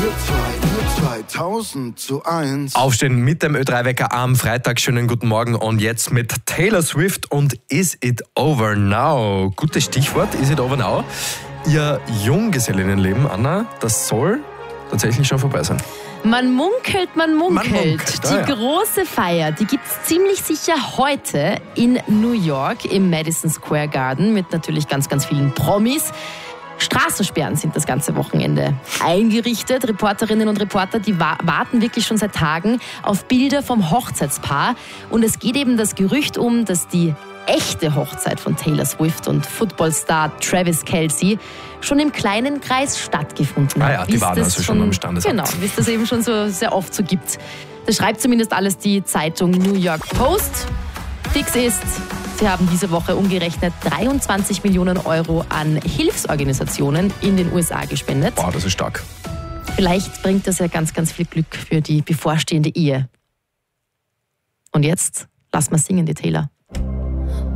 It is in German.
Wir 2000:1. Aufstehen mit dem Ö3-Wecker am Freitag. Schönen guten Morgen und jetzt mit Taylor Swift und Is It Over Now? Gutes Stichwort, Is It Over Now? Ihr Junggesellinnenleben, Anna, das soll tatsächlich schon vorbei sein. Man munkelt. Die ja. große Feier, die gibt es ziemlich sicher heute in New York im Madison Square Garden mit natürlich ganz, ganz vielen Promis. Straßensperren sind das ganze Wochenende eingerichtet. Reporterinnen und Reporter, die warten wirklich schon seit Tagen auf Bilder vom Hochzeitspaar. Und es geht eben das Gerücht um, dass die echte Hochzeit von Taylor Swift und Footballstar Travis Kelce schon im kleinen Kreis stattgefunden hat. Ja, die waren also schon am Standesamt. Genau, wie es das eben schon so sehr oft so gibt. Das schreibt zumindest alles die Zeitung New York Post. Fix ist, sie haben diese Woche umgerechnet 23 Millionen Euro an Hilfsorganisationen in den USA gespendet. Wow, das ist stark. Vielleicht bringt das ja ganz, ganz viel Glück für die bevorstehende Ehe. Und jetzt lass mal singen, die Taylor.